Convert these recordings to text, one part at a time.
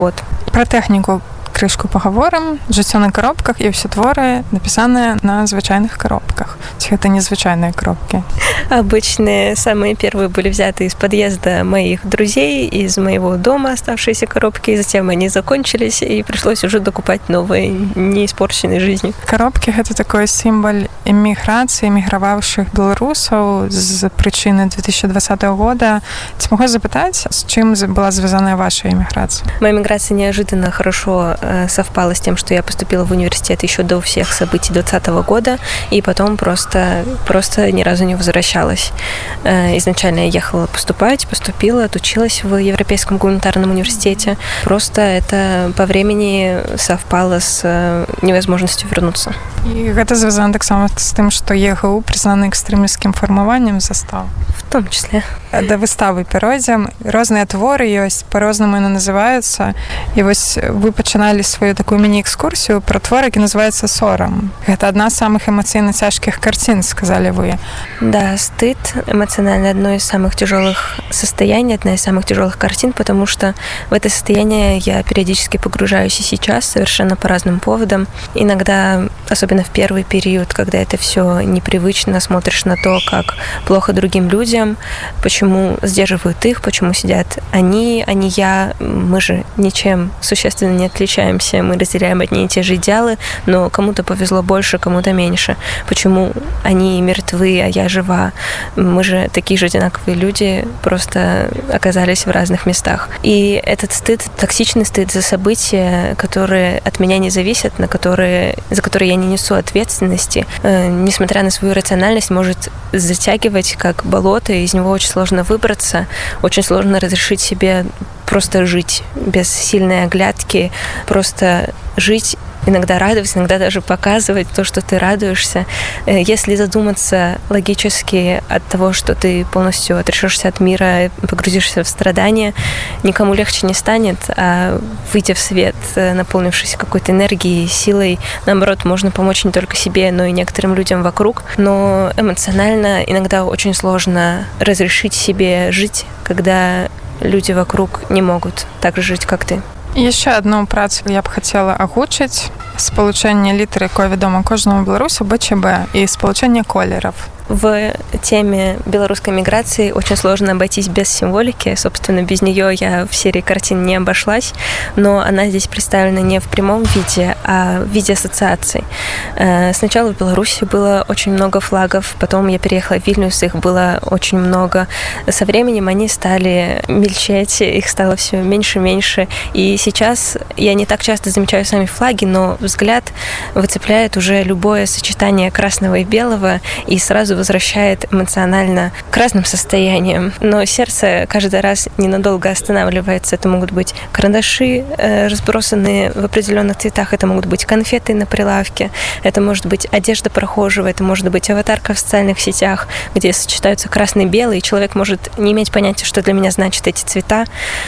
Вот. Про тэхніку крышку пагаворым. Жыццё на коробках і ўсе творы напісаныя на звычайных коробках. Ці гэта незвычайныя коробкі? Обычные, самые первые были взяты из подъезда моих друзей, из моего дома оставшиеся коробки, затем они закончились, и пришлось уже докупать новые, не испорченные жизнью. Коробки — это такой символ эміграцыі, эміграваўшых беларусаў з прычыны 2020 года. Ці могу запытаць, с чым была звязаная ваша эміграцыя? Моя эмиграция неожиданно хорошо совпала с тем, что я поступила в университет еще до всех событий 2020 года, и потом просто ни разу не возвращалась. Изначально я ехала поступать, поступила, отучилась в Европейском гуманитарном университете. Просто это по времени совпало с невозможностью вернуться. І гэта звязана таксама з тым, што ЕГУ прызнаны экстрэмісцкім фармаваннем застаў. В том числе. Да выставы перайдзем. Розныя творы ёсць, па-рознаму яны называюцца. І вось вы пачыналі сваю такую міні-экскурсію пра твор, які называецца «Сорам». Гэта адна з самых эмацыйна цяжкіх карцін, сказали вы. Да, стыд эмоционально одно из самых тяжелых состояний, одна из самых тяжелых картин, потому что в это состояние я периодически погружаюсь и сейчас, совершенно по разным поводам. Иногда, особенно в первый период, когда это все непривычно, смотришь на то, как плохо другим людям, почему сдерживают их, почему сидят они, а не я. Мы же ничем существенно не отличаемся, мы разделяем одни и те же идеалы, но кому-то повезло больше, кому-то меньше. Почему они мертвы, а я жива? Мы же такие же одинаковые люди, просто оказались в разных местах. И этот стыд, токсичный стыд за события, которые от меня не зависят, за которые я не несу ответственности, несмотря на свою рациональность, может затягивать как болото, и из него очень сложно выбраться, очень сложно разрешить себе просто жить без сильной оглядки, просто жить, иногда радоваться, иногда даже показывать то, что ты радуешься. Если задуматься логически от того, что ты полностью отрешешься от мира, погрузишься в страдания, никому легче не станет, а выйдя в свет, наполнившись какой-то энергией, силой, наоборот, можно помочь не только себе, но и некоторым людям вокруг. Но эмоционально иногда очень сложно разрешить себе жить, когда люди вокруг не могут так же жить, как ты. Яшчэ адну працу я б хацела агучыць. Спалучэнне літары, якое вядома кожнаму беларусу, БЧБ, і спалучэнне колераў. В теме белорусской миграции очень сложно обойтись без символики. Собственно, без нее я в серии картин не обошлась, но она здесь представлена не в прямом виде, а в виде ассоциаций. Сначала в Беларуси было очень много флагов, потом я переехала в Вильнюс, их было очень много. Со временем они стали мельчать, их стало все меньше и меньше. И сейчас я не так часто замечаю сами флаги, но взгляд выцепляет уже любое сочетание красного и белого, и сразу возвращает эмоционально к разным состояниям. Но сердце каждый раз ненадолго останавливается. Это могут быть карандаши, разбросанные в определенных цветах, это могут быть конфеты на прилавке, это может быть одежда прохожего, это может быть аватарка в социальных сетях, где сочетаются красный и белый, и человек может не иметь понятия, что для меня значат эти цвета,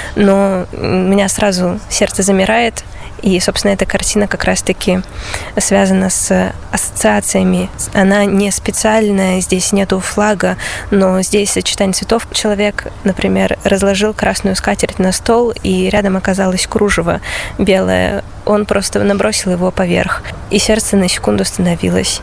но у меня сразу сердце замирает. И, собственно, эта картина как раз-таки связана с ассоциациями. Она не специальная, здесь нету флага, но здесь сочетание цветов. Человек, например, разложил красную скатерть на стол, и рядом оказалось кружево белое. Он просто набросил его поверх, и сердце на секунду остановилось.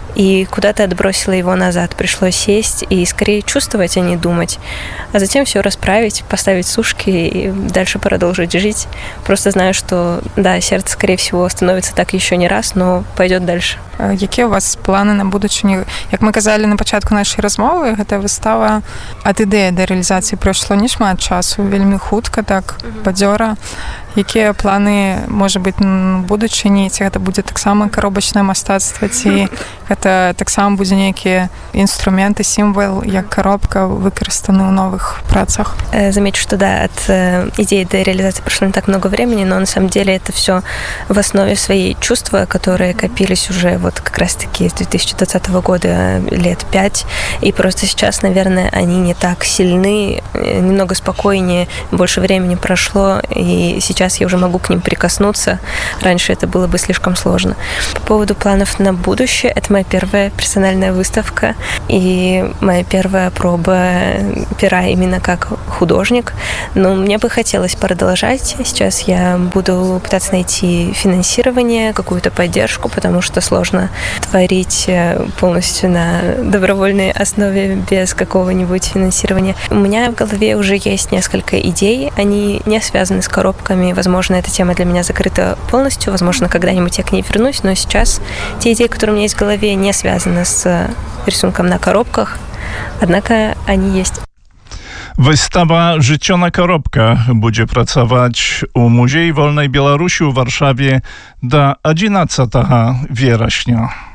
И куда-то отбросила его назад. Пришлось сесть и скорее чувствовать, а не думать. А затем все расправить, поставить сушки и дальше продолжить жить. Просто знаю, что, да, сердце, скорее всего, становится так еще не раз, но пойдет дальше. Які у вас планы на будучыню? Як мы казалі на пачатку нашай размовы, гэта выстава ад ідэі да рэалізацыі прайшло не шмат часу, вельмі хутка, так, бадзёра. Якія планы, можа быць, на будучыні? Ці гэта будзе таксама каробачнае мастацтва, ці гэта таксама будзе нейкія інструменты, сімвал, як коробка, выкарыстаны ў новых працах? Замечу, что да, от идеи до реализации прошло не так много времени, но на самом деле это все в основе своей чувства, которые копились уже вот как раз-таки с 2020 года, лет 5, и просто сейчас, наверное, они не так сильны, немного спокойнее, больше времени прошло, и сейчас я уже могу к ним прикоснуться. Раньше это было бы слишком сложно. По поводу планов на будущее, это моя первая персональная выставка и моя первая проба пера именно как художник, но мне бы хотелось продолжать. Сейчас я буду пытаться найти финансирование, какую-то поддержку, потому что сложно творить полностью на добровольной основе без какого-нибудь финансирования. У меня в голове уже есть несколько идей, они не связаны с коробками. Возможно, эта тема для меня закрыта полностью, возможно, когда-нибудь я к ней вернусь, но сейчас те идеи, которые у меня есть в голове, не связаны с рисунком на коробках, однако они есть. Wystawa Życiona Koробka będzie pracować u Muzeum Wolnej Białorusi w Warszawie do 11 września.